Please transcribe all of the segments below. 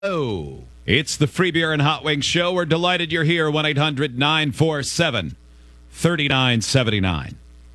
Oh, it's the Free Beer and Hot Wings Show. We're delighted you're here. 1-800-947-3979.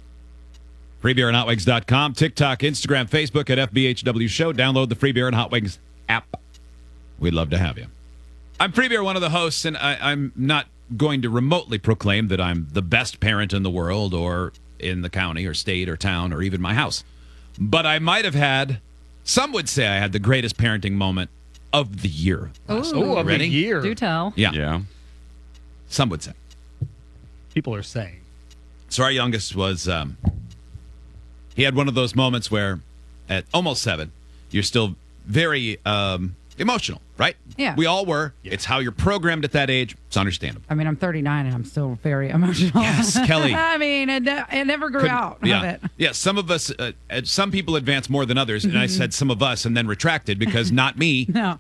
FreeBeerandHotWings.com, TikTok, Instagram, Facebook at FBHW Show. Download the Free Beer and Hot Wings app. We'd love to have you. I'm Free Beer, one of the hosts, and I'm not going to remotely proclaim that I'm the best parent in the world or in the county or state or town or even my house. But I might have had, some would say I had the greatest parenting moment of the year. Oh, of the year. Do tell. Yeah. Some would say. People are saying. So our youngest was, he had one of those moments where at almost 7, you're still very emotional, right? Yeah. We all were. Yeah. It's how you're programmed at that age. It's understandable. I mean, I'm 39 and I'm still very emotional. Yes, Kelly. I mean, it never grew out of it. Yeah, some of us, some people advance more than others, and I said some of us and then retracted because not me. No.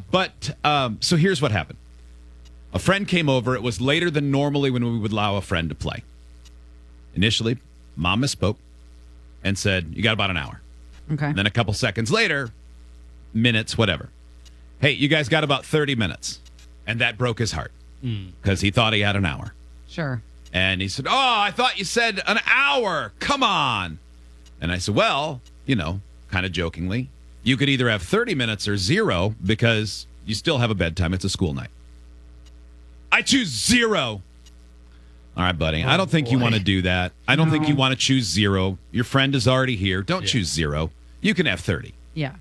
So here's what happened. A friend came over. It was later than normally when we would allow a friend to play. Initially, Mom misspoke and said, you got about an hour. Okay. And then a couple seconds later, minutes, whatever. Hey, you guys got about 30 minutes. And that broke his heart because he thought he had an hour. Sure. And he said, oh, I thought you said an hour. Come on. And I said, well, kind of jokingly, you could either have 30 minutes or 0 because you still have a bedtime. It's a school night. I choose 0. All right, buddy. I don't think you want to do that. I don't think you want to choose 0. Your friend is already here. Don't choose 0. You can have 30. Yeah.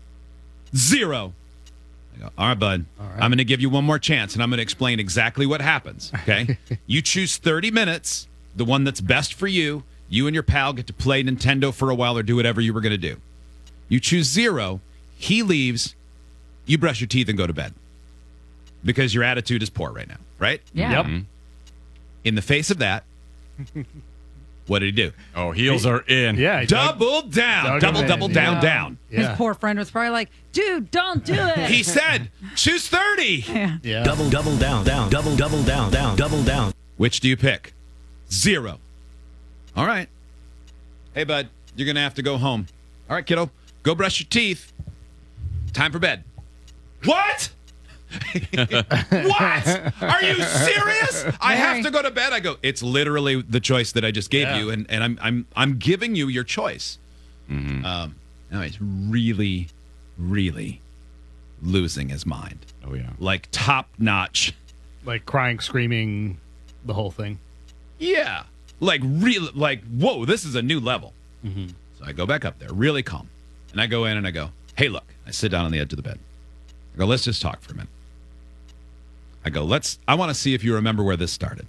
0. I go, all right, bud. All right. I'm going to give you one more chance, and I'm going to explain exactly what happens, okay? You choose 30 minutes, the one that's best for you. You and your pal get to play Nintendo for a while or do whatever you were going to do. You choose 0. He leaves. You brush your teeth and go to bed because your attitude is poor right now, right? Yeah. Yep. Mm-hmm. In the face of that, what did he do? Oh, heels are in. Yeah. Double down. Double down. His poor friend was probably like, dude, don't do it. He said, choose 30. Yeah. Double down. Double down. Which do you pick? 0. All right. Hey, bud, you're going to have to go home. All right, kiddo, go brush your teeth. Time for bed. What? What? Are you serious? I have to go to bed. I go, it's literally the choice that I just gave you, and I'm giving you your choice. Mm-hmm. No, he's really, really losing his mind. Oh, yeah. Like top notch. Like crying, screaming, the whole thing. Yeah. Like really, like, whoa, this is a new level. Mm-hmm. So I go back up there, really calm. And I go in and I go, hey, look. I sit down on the edge of the bed. I go, let's just talk for a minute. I go, I want to see if you remember where this started.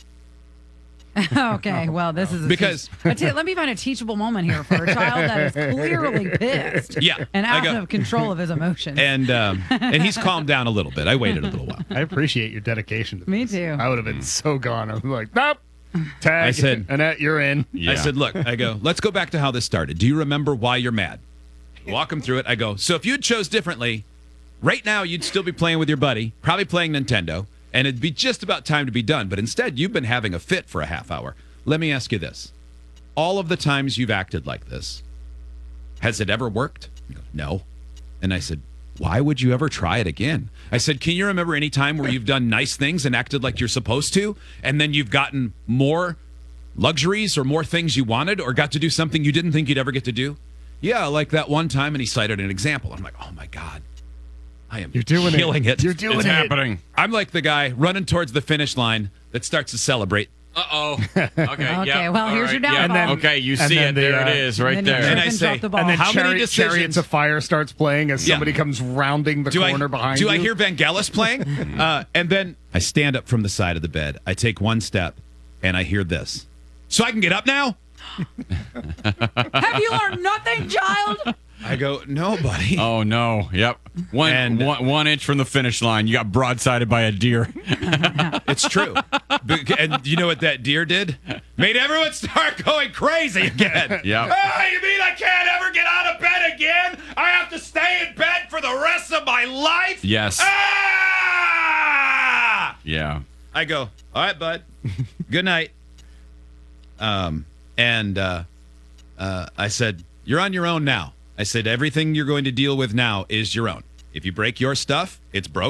Okay, well, this is let me find a teachable moment here for a child that is clearly pissed. Yeah, and out of control of his emotions. And he's calmed down a little bit. I waited a little while. I appreciate your dedication to Me this. too. I would have been so gone. I was like, nope. Tag. I said, Annette, you're in. Yeah. I said, look, let's go back to how this started. Do you remember why you're mad? Walk him through it. I go, so if you chose differently, right now you'd still be playing with your buddy, probably playing Nintendo, and it'd be just about time to be done. But instead, you've been having a fit for a half hour. Let me ask you this. All of the times you've acted like this, has it ever worked? He goes, no. And I said, why would you ever try it again? I said, can you remember any time where you've done nice things and acted like you're supposed to, and then you've gotten more luxuries or more things you wanted or got to do something you didn't think you'd ever get to do? Yeah, like that one time, and he cited an example. I'm like, oh, my God. You're killing it. You're doing It's it. happening. I'm like the guy running towards the finish line that starts to celebrate. Uh-oh. Okay, well, all here's your downfall. And then- Okay, you and see then it. the, There it is, right And then you there. And I trip say- drop the ball. And then How many decisions- Chariots of Fire starts playing as somebody comes rounding the corner behind you. Do I hear Vangelis playing? And then I stand up from the side of the bed. I take one step, and I hear this. So I can get up now? Have you learned nothing, child? I go, no, buddy. Oh, no. Yep. One inch from the finish line, you got broadsided by a deer. It's true. And you know what that deer did? Made everyone start going crazy again. Yep. Oh, you mean I can't ever get out of bed again? I have to stay in bed for the rest of my life? Yes. Ah! Yeah. I go, all right, bud. Good night. I said, you're on your own now. I said, everything you're going to deal with now is your own. If you break your stuff, it's broke.